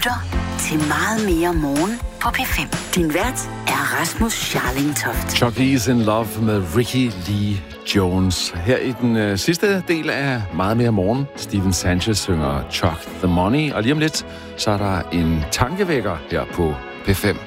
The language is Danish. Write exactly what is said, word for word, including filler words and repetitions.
lytter til Meget mere morgen på P fem. Din vært er Rasmus Scharling-Toft. Chuck E. is in love med Ricky Lee Jones. Her i den øh, sidste del af Meget mere morgen. Steven Sanchez synger Chuck the Money. Og lige om lidt, så er der en tankevækker her på P fem.